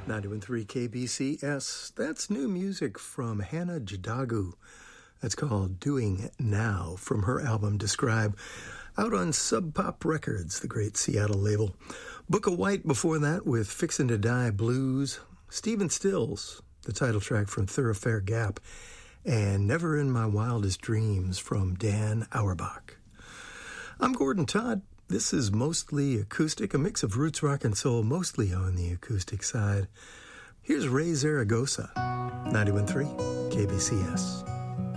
91.3 KBCS. That's new music from Hannah Jadagu. That's called Doing Now from her album Describe, out on Sub Pop Records, the great Seattle label. Book of White before that with Fixin' to Die Blues. Stephen Stills, the title track from Thoroughfare Gap. And Never in My Wildest Dreams from Dan Auerbach. I'm Gordon Todd. This is mostly acoustic, a mix of roots rock and soul, mostly on the acoustic side. Here's Ray Zaragoza, 91.3 KBCS.